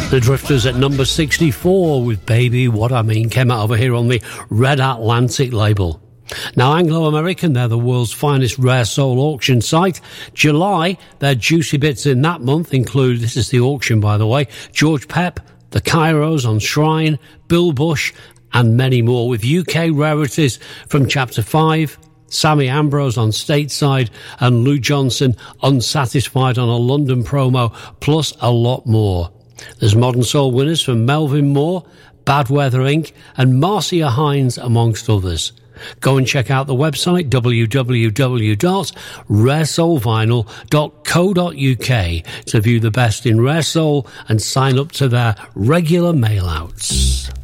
The Drifters at number 64 with Baby What I Mean came out over here on the Red Atlantic label. Now, Anglo-American, they're the world's finest rare soul auction site. July, their juicy bits in that month include, this is the auction by the way, George Pep, the Kairos on Shrine, Bill Bush, and many more, with UK rarities from Chapter 5, Sammy Ambrose on Stateside, and Lou Johnson Unsatisfied on a London promo, plus a lot more. There's modern soul winners from Melvin Moore, Bad Weather Inc., and Marcia Hines, amongst others. Go and check out the website www.raresoulvinyl.co.uk to view the best in rare soul and sign up to their regular mail-outs.